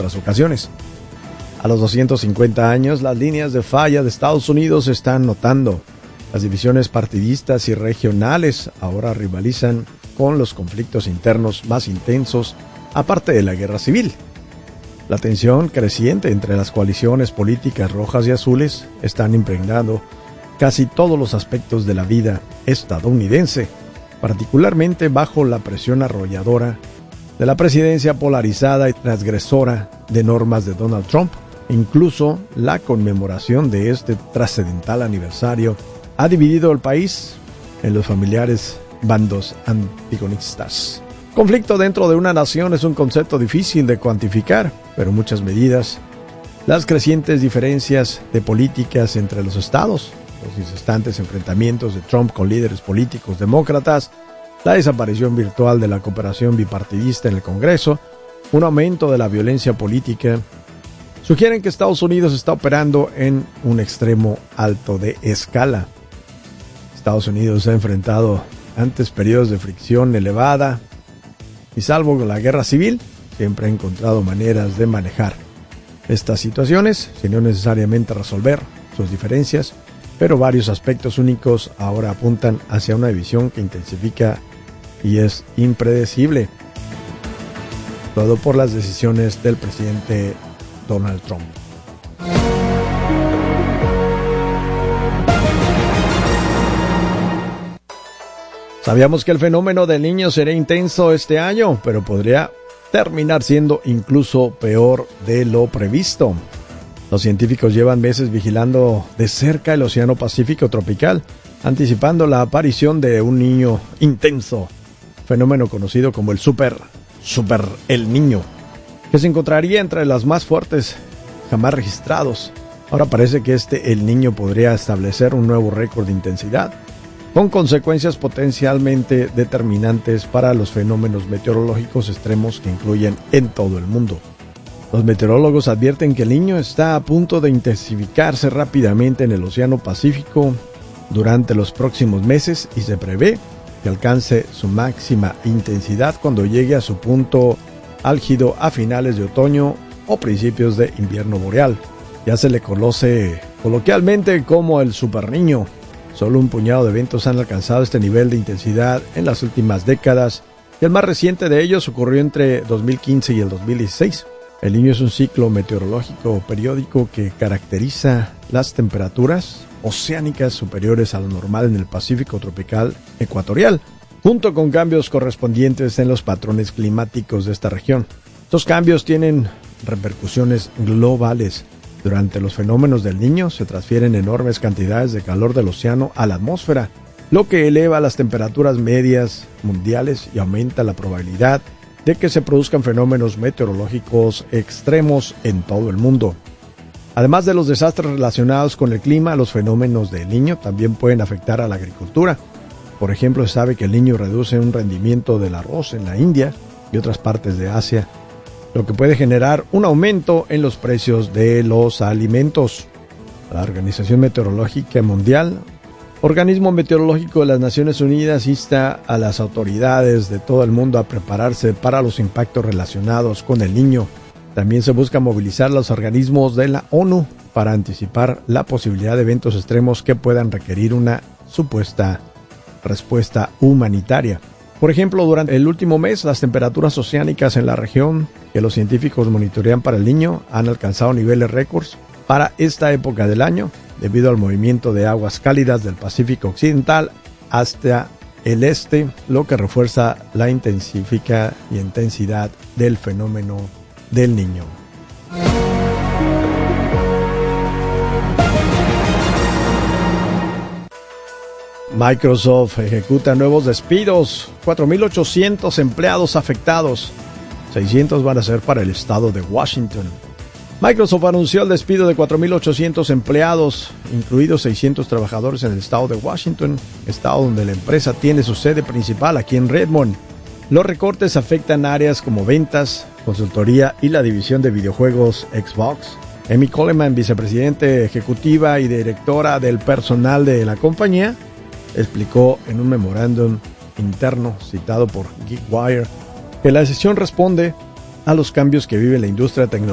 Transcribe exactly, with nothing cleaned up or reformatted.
otras ocasiones. A los doscientos cincuenta años, las líneas de falla de Estados Unidos se están notando. Las divisiones partidistas y regionales ahora rivalizan con los conflictos internos más intensos, aparte de la guerra civil. La tensión creciente entre las coaliciones políticas rojas y azules están impregnando casi todos los aspectos de la vida estadounidense, particularmente bajo la presión arrolladora de la presidencia polarizada y transgresora de normas de Donald Trump. Incluso la conmemoración de este trascendental aniversario ha dividido el país en los familiares bandos antagonistas. Conflicto dentro de una nación es un concepto difícil de cuantificar, pero muchas medidas, las crecientes diferencias de políticas entre los estados, los incesantes enfrentamientos de Trump con líderes políticos demócratas, la desaparición virtual de la cooperación bipartidista en el Congreso, un aumento de la violencia política, sugieren que Estados Unidos está operando en un extremo alto de escala. Estados Unidos ha enfrentado antes periodos de fricción elevada y salvo la guerra civil, siempre ha encontrado maneras de manejar estas situaciones, sin no necesariamente resolver sus diferencias, pero varios aspectos únicos ahora apuntan hacia una división que intensifica y es impredecible, todo por las decisiones del presidente Donald Trump. Sabíamos que el fenómeno del Niño sería intenso este año, pero podría terminar siendo incluso peor de lo previsto. Los científicos llevan meses vigilando de cerca el Océano Pacífico tropical, anticipando la aparición de un niño intenso, fenómeno conocido como el Super, Super El Niño, que se encontraría entre las más fuertes jamás registrados. Ahora parece que este El Niño podría establecer un nuevo récord de intensidad, con consecuencias potencialmente determinantes para los fenómenos meteorológicos extremos que incluyen en todo el mundo. Los meteorólogos advierten que El Niño está a punto de intensificarse rápidamente en el Océano Pacífico durante los próximos meses y se prevé que alcance su máxima intensidad cuando llegue a su punto álgido a finales de otoño o principios de invierno boreal. Ya se le conoce coloquialmente como el Super Niño. Solo un puñado de eventos han alcanzado este nivel de intensidad en las últimas décadas y el más reciente de ellos ocurrió entre dos mil quince y el dos mil dieciséis. El Niño es un ciclo meteorológico periódico que caracteriza las temperaturas oceánicas superiores a lo normal en el Pacífico tropical ecuatorial, junto con cambios correspondientes en los patrones climáticos de esta región. Estos cambios tienen repercusiones globales. Durante los fenómenos del Niño se transfieren enormes cantidades de calor del océano a la atmósfera, lo que eleva las temperaturas medias mundiales y aumenta la probabilidad de que se produzcan fenómenos meteorológicos extremos en todo el mundo. Además de los desastres relacionados con el clima, los fenómenos del Niño también pueden afectar a la agricultura. Por ejemplo, se sabe que el Niño reduce un rendimiento del arroz en la India y otras partes de Asia, lo que puede generar un aumento en los precios de los alimentos. La Organización Meteorológica Mundial, organismo meteorológico de las Naciones Unidas, insta a las autoridades de todo el mundo a prepararse para los impactos relacionados con el Niño. También se busca movilizar los organismos de la ONU para anticipar la posibilidad de eventos extremos que puedan requerir una supuesta respuesta humanitaria. Por ejemplo, durante el último mes, las temperaturas oceánicas en la región que los científicos monitorean para el Niño han alcanzado niveles récords para esta época del año, debido al movimiento de aguas cálidas del Pacífico Occidental hasta el este, lo que refuerza la intensifica y intensidad del fenómeno del Niño. Microsoft ejecuta nuevos despidos, cuatro mil ochocientos empleados afectados, seiscientos van a ser para el estado de Washington. Microsoft anunció el despido de cuatro mil ochocientos empleados, incluidos seiscientos trabajadores en el estado de Washington, estado donde la empresa tiene su sede principal aquí en Redmond. Los recortes afectan áreas como ventas, consultoría y la división de videojuegos Xbox. Amy Coleman, vicepresidente ejecutiva y directora del personal de la compañía, explicó en un memorándum interno citado por GeekWire que la decisión responde a los cambios que vive la industria tecnológica